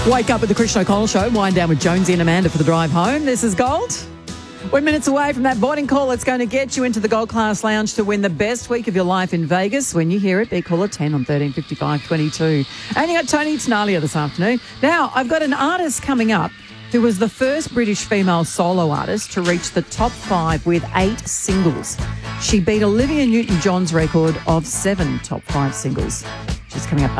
Wake up with the Christian O'Connell Show. Wind down with Jonesy and Amanda for the drive home. This is Gold. We're minutes away from that boarding call. It's going to get you into the Gold Class Lounge to win the best week of your life in Vegas. When you hear it, be caller 10 on 1355 22. And you got Tony Tenalia this afternoon. Now, I've got an artist coming up who was the first British female solo artist to reach the top 5 with 8 singles. She beat Olivia Newton-John's record of 7 top 5 singles. She's coming up